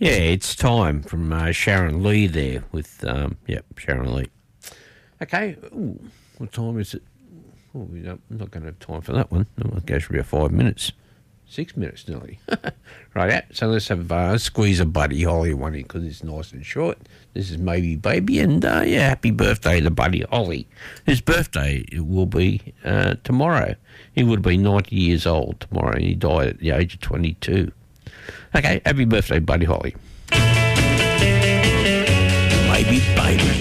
Yeah, it's time from Sharon Lee there with, Sharon Lee. Okay, ooh, what time is it? Oh, I'm not going to have time for that one. It goes for about 5 minutes. 6 minutes nearly. Right, yeah, so let's have squeeze a Buddy Holly one in because it's nice and short. This is Maybe Baby, and happy birthday to Buddy Holly. His birthday will be tomorrow. He would be 90 years old tomorrow. He died at the age of 22. Okay, happy birthday, Buddy Holly. Maybe Baby.